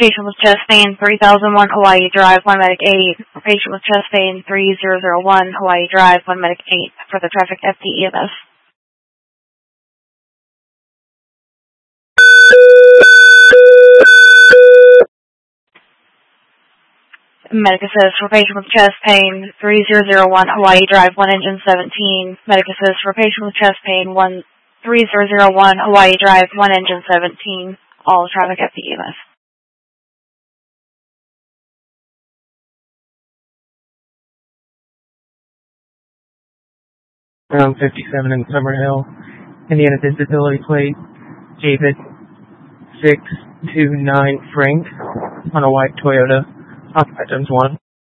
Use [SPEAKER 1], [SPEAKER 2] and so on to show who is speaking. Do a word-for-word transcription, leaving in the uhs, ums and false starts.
[SPEAKER 1] Patient with chest pain, three thousand one Hawaii Drive, one medic eight. For patient with chest pain, three thousand one Hawaii Drive, one medic eight. For the traffic F D E M S. Medic assist for patient with chest pain, three thousand one Hawaii Drive, one engine seventeen. Medic assist for patient with chest pain, one three thousand one Hawaii Drive, one engine seventeen. All traffic F D E M S.
[SPEAKER 2] Round fifty-seven in Summerhill, Indiana Disability Plate, David six two nine Frank on a white Toyota, occupied times one.